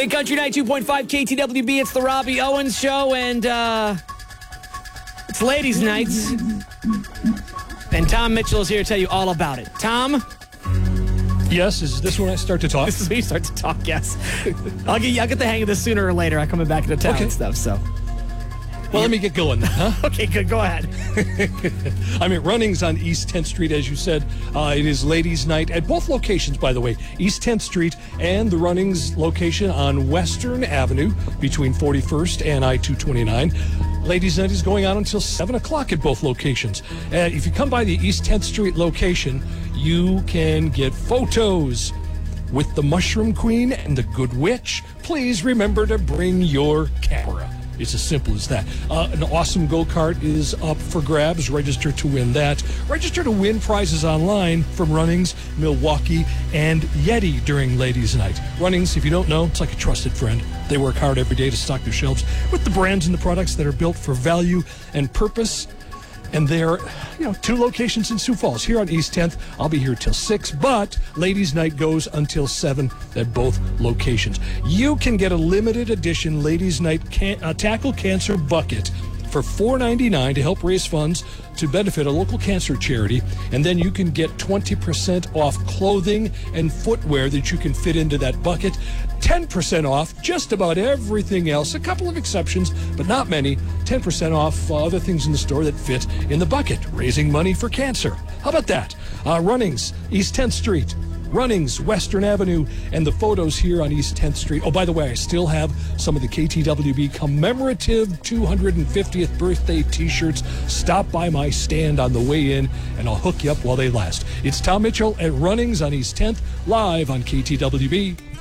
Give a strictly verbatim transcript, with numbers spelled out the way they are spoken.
Big Country ninety-two point five K T W B. It's the Robbie Owens Show, and uh, it's ladies' nights. And Tom Mitchell is here to tell you all about it. Tom? Yes, is this when I start to talk? This is when you start to talk, yes. I'll get, I'll get the hang of this sooner or later. I'm coming back into town okay. and stuff, so. Well, let me get going then, huh? Okay, good. Go ahead. I'm at Runnings on East tenth Street, as you said. Uh, it is ladies' night at both locations, by the way. East tenth Street and the Runnings location on Western Avenue between forty-first and I two twenty-nine. Ladies' night is going on until seven o'clock at both locations. And if you come by the East tenth Street location, you can get photos with the Mushroom Queen and the Good Witch. Please remember to bring your camera. It's as simple as that. Uh, an awesome go-kart is up for grabs. Register to win that. Register to win prizes online from Runnings, Milwaukee, and Yeti during Ladies' Night. Runnings, if you don't know, it's like a trusted friend. They work hard every day to stock their shelves with the brands and the products that are built for value and purpose. And they're, you know, two locations in Sioux Falls. Here on East tenth, I'll be here till six, but Ladies' Night goes until seven at both locations. You can get a limited edition Ladies' Night can- uh, Tackle Cancer Bucket for four ninety-nine to help raise funds to benefit a local cancer charity. And then you can get twenty percent off clothing and footwear that you can fit into that bucket. ten percent off just about everything else. A couple of exceptions, but not many. ten percent off uh, other things in the store that fit in the bucket. Raising money for cancer. How about that? Uh, Runnings, East tenth Street. Runnings, Western Avenue, and the photos here on East tenth Street. Oh, by the way, I still have some of the K T W B commemorative two hundred fiftieth birthday t-shirts. Stop by my stand on the way in, and I'll hook you up while they last. It's Tom Mitchell at Runnings on East tenth, live on K T W B.